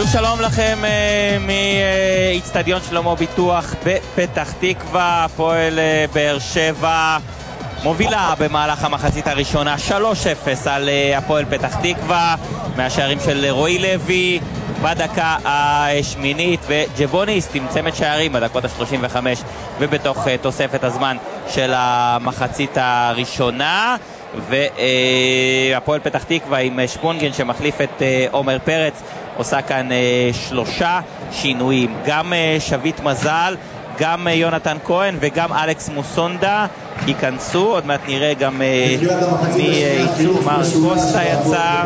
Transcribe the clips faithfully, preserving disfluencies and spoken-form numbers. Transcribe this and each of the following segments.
שוב שלום לכם מאצטדיון שלמה ביטוח בפתח תקווה. הפועל באר שבע מובילה במהלך המחצית הראשונה שלוש אפס על הפועל פתח תקווה מהשערים של רועי לוי בדקה השמינית, וג'בוניס תמצם את שערים בדקות ה-שלושים וחמש ובתוך תוספת הזמן של המחצית הראשונה. והפועל פתח תקווה עם שפונגן שמחליף את עומר פרץ עושה כאן שלושה שינויים, גם שביט מזל, גם יונתן כהן וגם אלכס מוסונדה ייכנסו. עוד מעט נראה גם מי ייצאו. מר קוסטה יצא,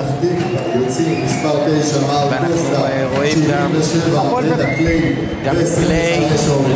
ואנחנו רואים גם גם את קליי.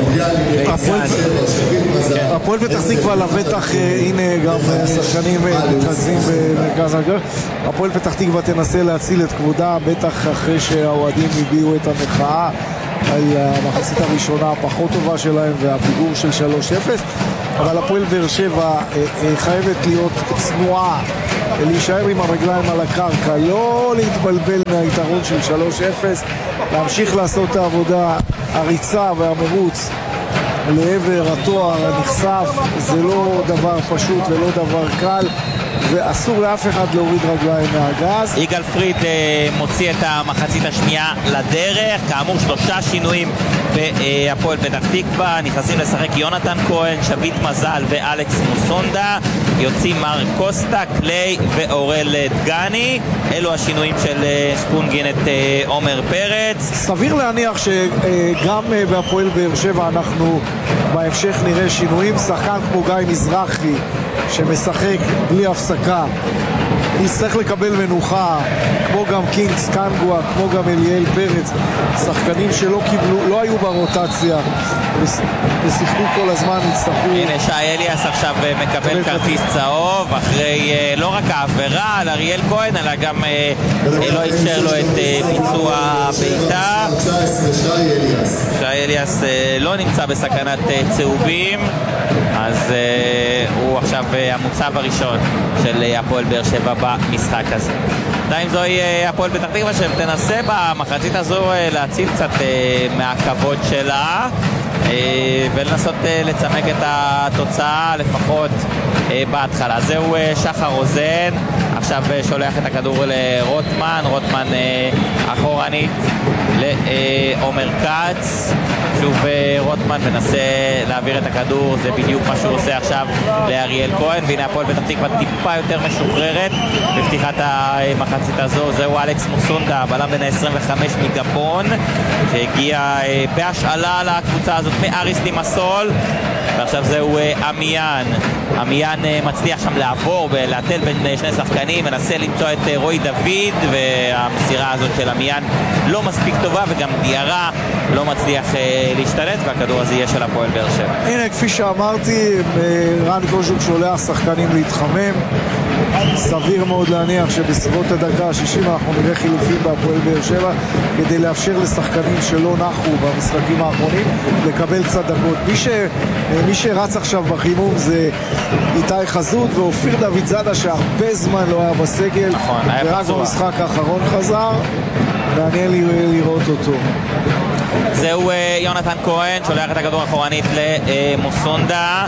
הפועל פתח תקווה לבטח, הנה גם שחקנים מתרכזים במרכז הגר. הפועל פתח תקווה תנסה להציל את כבודה, בטח אחרי שהאוהדים הביעו את המחאה על המחצית הראשונה הפחות טובה שלהם והפיגור של שלוש אפס, אבל הפועל באר שבע חייבת להיות צנועה, להישאר עם הרגליים על הקרקע, לא להתבלבל מהיתרון של שלוש אפס, להמשיך לעשות את העבודה, הריצה והמרוץ לעבר התואר הנחשף. זה לא דבר פשוט ולא דבר קל, ואסור לאף אחד להוריד רגליים מהגז. יגאל פריד מוציא את המחצית השנייה לדרך. כאמור שלושה שינויים בהפועל פתח תקווה, נכנסים לשחק יונתן כהן, שביט מזל ואלכס מוסונדה, יוצאים מר קוסטה, קליי ואורל דגני. אלו השינויים של שפונגן את עומר פרץ. סביר להניח שגם בהפועל באר שבע אנחנו בהמשך נראה שינויים. שחקן כמו גיא מזרחי שמשחק בלי הפסקה יצטרך לקבל מנוחה, כמו גם קינגס קנגווה, כמו גם אליאל פרץ, שחקנים שלא קיבלו, לא היו ברוטציה ושיחקו כל הזמן, יצטרכו. הנה שי אליאס עכשיו מקבל כרטיס צהוב אחרי לא רק העבירה על אריאל כהן, אלא גם לא אפשר לו את ביצוע ביתה. שי אליאס לא נמצא בסכנת צהובים, אז הוא עכשיו המוצב הראשון של הפועל באר שבע במשחק הזה. עדיין זוהי הפועל פתח תקווה שתנסה במחצית הזו להציל קצת מהכבוד שלה ולנסות לצמק את התוצאה לפחות בהתחלה. זהו שחר רוזן, עכשיו שולח את הכדור לרוטמן, רוטמן אחורנית לעומר קץ, שוב רוטמן מנסה להעביר את הכדור, זה בדיוק מה שהוא עושה עכשיו לאריאל כהן. והנה הפועל פתח תקווה טיפה יותר משוחררת בפתיחת המחצית הזו. זהו אלכס מוסונדה, בלם בן ה-עשרים וחמש מגבון, שהגיע בהשאלה לקבוצה הזאת מאריס לימסול, ועכשיו זהו אמיאן. אמיאן מצליח שם לעבור ולהטל בין שני שחקנים, מנסה למצוא את רועי דוד, והמסירה הזאת של אמיאן לא מספיק טובה, וגם דיארה לא מצליח להשתלט, והכדור הזה יהיה של הפועל באר שבע. הנה, כפי שאמרתי, רן קוז'וק שולח שחקנים להתחמם. סביר מאוד להניח שבסביבות הדקה ה-שישים אנחנו נראה חילופים בהפועל באר שבע כדי לאפשר לשחקנים שלא נחו במשחקים האחרונים לקבל קצת דקות. מי, ש... מי שרץ עכשיו בחימום זה איתי חזות ואופיר דוד זאדה, שהרבה זמן לא היה בסגל, נכון, ורק במשחק האחרון חזר. מעניין לי לראות אותו. זהו יונתן כהן, שולח את הכדור אחורנית למוסונדה,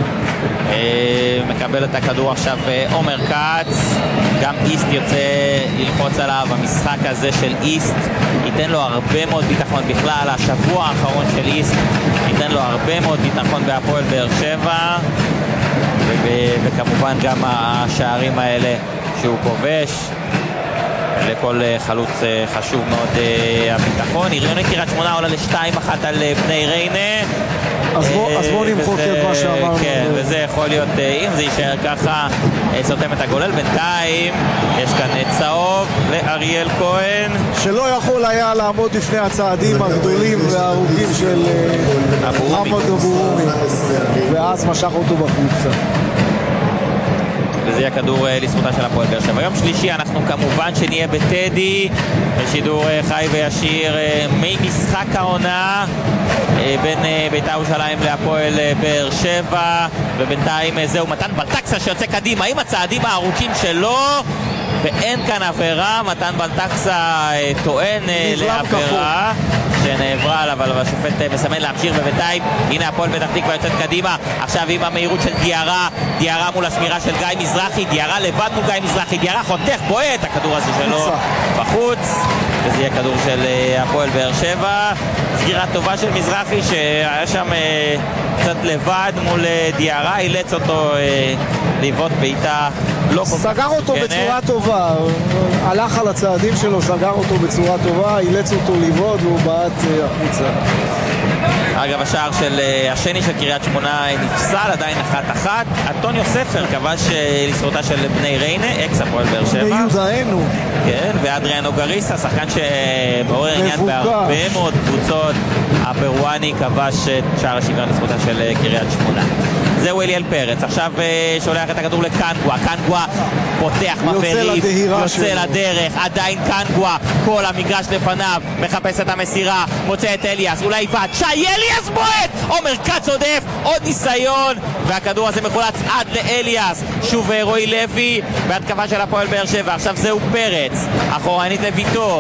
מקבל את הכדור עכשיו עומר קץ. גם איסט יוצא ללחוץ עליו. המשחק הזה של איסט ייתן לו הרבה מאוד ביטחון בכלל. השבוע האחרון של איסט ייתן לו הרבה מאוד ביטחון בהפועל באר שבע, וכמובן גם השערים האלה שהוא כובש. לכל חלוץ חשוב מאוד הביטחון. עיריוני קריית שמונה עולה לשתיים אחת על בני ריינה. אז בואו נמחוק את מה שאמרנו. כן, וזה יכול להיות, אם זה יישאר ככה, סותם את הגולל. בינתיים יש כאן צהוב לאריאל כהן, שלא יכול היה לעמוד לפני הצעדים הגדולים והארוכים של חמוד אבורומי, ואז משך אותו בחוצה. וזה יהיה כדור לזכותה של הפועל באר שבע. יום שלישי אנחנו כמובן שנהיה בטדי, בשידור חי וישיר ממשחק העונה בין בית"ר ירושלים להפועל באר שבע. ובינתיים זהו מתן ברטקסה שיוצא קדימה עם הצעדים הארוכים שלו, ואין כאן עבירה. מתן בלטקסה טוען לעבירה שנעברה עליו, אבל השופט מסמן להמשיך. ובינתיים הנה הפועל פתח תקווה יוצאת קדימה עכשיו עם המהירות של דיארה, דיארה מול השמירה של גיא מזרחי, דיארה לבד מול גיא מזרחי, דיארה חותך, בועט, הכדור הזה שלו בחוץ, וזה יהיה כדור של הפועל באר שבע. סגירה טובה של מזרחי שהיה שם קצת לבד מול דיארה, אילץ אותו לבעוט בעיטה לא כל כך סגר אותו בצורה טובה, הלך על הצעדים שלו, סגר אותו בצורה טובה, אילץ אותו לבעוט והוא בעט החוצה. אגב, השער של השני של קריית שמונה נפסל, עדיין אחת אחת. אנטוניו ספר כבש לזכותה של בני ריינה, אקס הפועל באר שבע. מיודענו. כן, ואדריאנו גריסה, שחקן שמעורר עניין בהרבה מאוד קבוצות. הפרואני כבש את שער השוויון לזכותה של קריית שמונה. זהו אליאל פרץ, עכשיו שולח את הכדור לקנגווה, קנגווה פותח מבריף, יוצא לדרך, עדיין קנגווה, כל המגרש לפניו, מחפש את המסירה, מוצא את אליאס, אולי בת, שי אליאס בועט, עומר כץ עודף, עוד ניסיון, והכדור הזה מחולץ עד לאליאס, שוב רועי לוי, בהתקפה של הפועל באר שבע, עכשיו זהו פרץ, אחורנית לביתו,